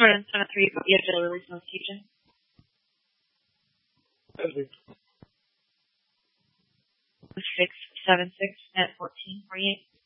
Jordan 73, you have to release no teaching. 676 at 1448.